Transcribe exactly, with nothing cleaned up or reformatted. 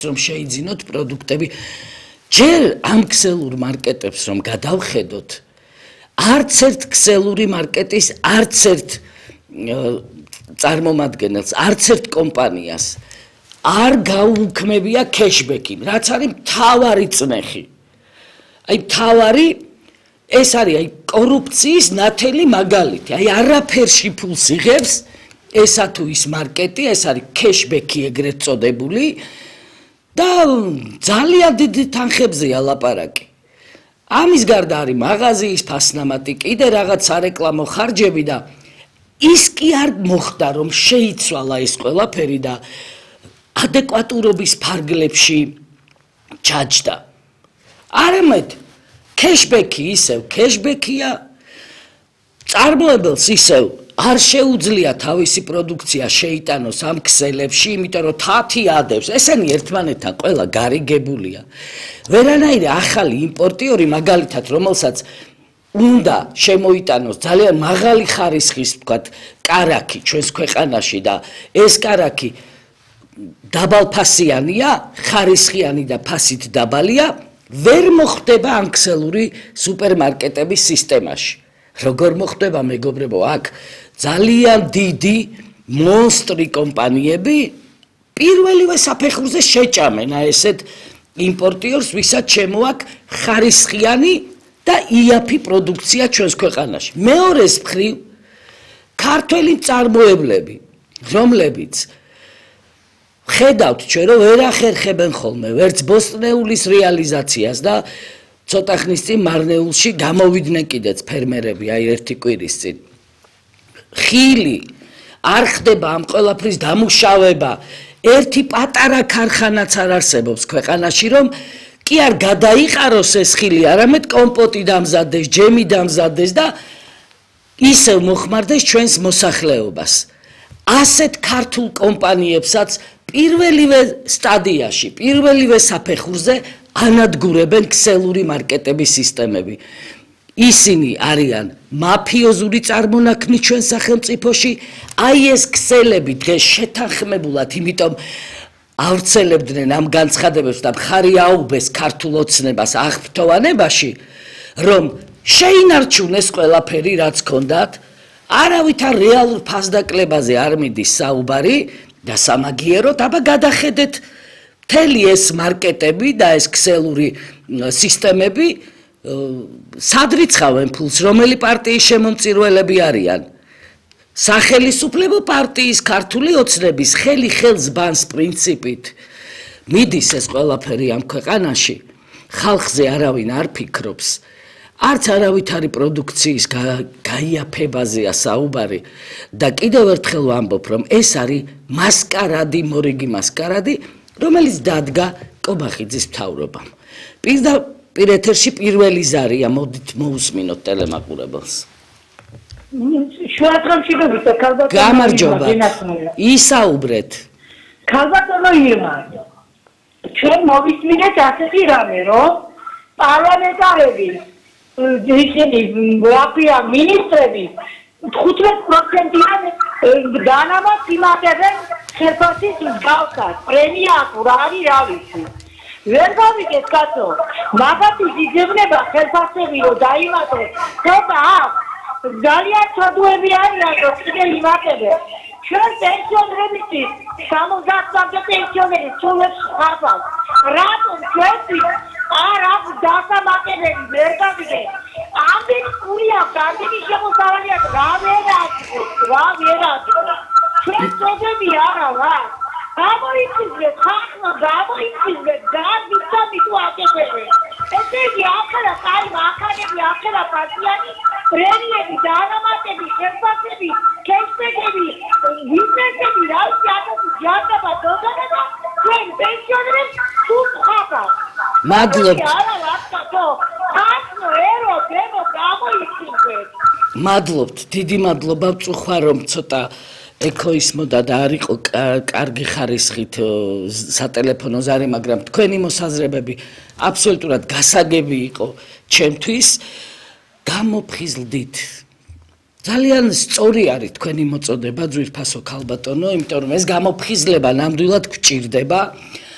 რომ შეიძინოთ პროდუქტები ჯერ ამ ქსელურ მარკეტებს რომ გადავხედოთ არც ერთ ქსელური მარკეტის არც ერთ წარმომადგენელს არც ერთ კომპანიას არ გაუქმებია кэшბექი რაც არის მთავარი წნეხი აი მთავარი ეს არის აი კორუფციის ნათელი მაგალითი აი არაფერში ფულს იღებს ესა თუ ის მარკეტი ეს არის кэшბექი ეგრეთ წოდებული და ძალიან დიდი თანხებზეა ლაპარაკი. ამის გარდა არის მაღაზიის ფასნამატი, კიდე რაღაც სარეკლამო ხარჯები და ის კი არ მოხდა რომ შეიცვალა ეს ყველაფერი და ადეკვატურობის ფარგლებში ჩაჯდა. არამედ кэшბექი ისევ кэшბექია წარმოებელს ისევ არ შეუძლია თავისი პროდუქცია შეიტანოს ამ ქსელებში, იმიტომ რომ თათი ადევს. ესენი ერთმანეთთან ყველა გარიგებულია. ვერანაირი ახალი იმპორტიორი მაგალითად, რომელსაც უნდა შემოიტანოს ძალიან მაღალი ხარისხის, ვთქვათ, კარაქი ჩვენს ქვეყანაში და ეს კარაქი დაბალფასიანია, ხარისხიანი და ფასით დაბალია, ვერ მოხდება ამ ქსელური სუპერმარკეტების სისტემაში. როგორ მოხდება მეგობრებო, აქ ძალიან დიდი მონსტრი კომპანიები პირველივე საფეხურზე შეჭამენ ესეთ იმპორტიორს, ვისაც შემოაქვს ხარისხიანი და იაფი პროდუქცია ჩვენს ქვეყანაში. მეორეს მხრივ ქართველი მწარმოებლები, რომლებიც ხედავთ ჩვენ რომ ვერ ახერხებენ ხოლმე ვერც ბოსტნეულის რეალიზაციას და ცოტა ხნის წინ მარნეულში გამოვიდნენ კიდეც ფერმერები აი ერთი კვირის წინ. ხილი არ ხდება ამ ყველაფრის დამუშავება. ერთი პატარა ქარხანაც არ არსებობს ქვეყანაში, რომ კი არ გადაიყაროს ეს ხილი, არამედ კომპოტი დამზადდეს, ჯემი დამზადდეს და ისევ მოხმარდეს ჩვენს მოსახლეობას. ასეთ ქართულ კომპანიებსაც პირველივე სტადიაში, პირველივე საფეხურზე ანადგურებენ ქსელური მარკეტების სისტემები. ისინი არიან მაფიოზური წარმონაქმნი ჩვენ სახელმწიფოში, აი ეს ქსელები დღეს შეთანხმებულად, იმიტომ ავრცელებდნენ ამ განცხადებებს და მხარი აუბეს ქართულ ოცნებას აღფრთოვანებაში, რომ შეინარჩუნეს ყველაფერი, რაც ჰქონდათ, არავითარ რეალურ ფასდაკლებაზე არ მიდის საუბარი და სამაგიეროდ, აბა გადახედეთ მთელი ეს მარკეტები და ეს ქსელური სისტემები სად რიცხავენ ფულს, რომელი პარტიის შემომწირველები არიან. სახელისუფლებო პარტიის ქართული ოცნების ხელი ხელს ბანს პრინციპით მიდის ეს ყველაფერი ამ ქვეყანაში, ხალხზე არავინ არ ფიქრობს, არც არავითარი პროდუქციის გაიაფებაზეა საუბარი და კიდევ ერთხელ ვამბობ, რომ ეს არის მასკარადი, მორიგი მასკარადი, რომელიც დადგა კობახიძის მთავრობამ. პირდაპირ ეთერში პირველი ზარია, მოდით მოусმინოთ ტელემაყურებელს. გამარჯობა. ისაუბრეთ. ქალბატონო ირმა, ჩვენ მოვისმინეთ ასეთი რამე, რომ პარლამენტარები, ისინი ვაფია მინისტრები თხუთმეტ პროცენტიან განამას იმატებენ ხელფასის მსგავსად, პრემია თუ რა არის რა ვიცი. ვერ გავიგეთ კაცო, მაგათი ძიძებნება ხელფასები რომ დაიმატოს, ცოტა აქვს, ძალიან ცოდუები არიან რომ კიდე იმატებენ. ჩვენ პენსიონერებისთვის სამოცდასამზე პენსიონერი სულებს ხარბავს. რატომ ჩვენთვის არ აქვს დასამატებელი, ვერ გავიგეთ. ამდენი პული აქვს, ამდენი შემოსავალი აქვს, რა ვერ აქვს, რა ვერ აქვს. ჩვენ წოდები არა ვარ. გამოიწვიეთ, ხალხო, გამოიწვიეთ, გამიცანი თუ აკეთებენ. ესე იგი, ახლა კაი მახანები, ახლა პარტიანი, პრემიები, დაანამატები, ხელფასები, კეშბეკები, ვიზიტები, რა ვიცი, აკეთებს ჯანდაბა, დოდანა და ჩვენ პენსიონერებს თუ ხაფავთ. მადლობთ. არა, ვარსკაცო, ხალხო, ერო, დემო, გამოიწვიეთ. მადლობთ, დიდი მადლობა, ვწუხვა რომ ცოტა ეკოისმოდა და არ იყო კარგი ხარისხით სატელეფონო ზარი, მაგრამ თქვენი მოსაზრებები აბსოლუტურად გასაგები იყო ჩემთვის. გამოფხიზლდით. ძალიან სწორი არის თქვენი მოწოდება, ძვირფასო ქალბატონო, იმიტომ რომ ეს გამოფხიზლება ნამდვილად გვჭირდება.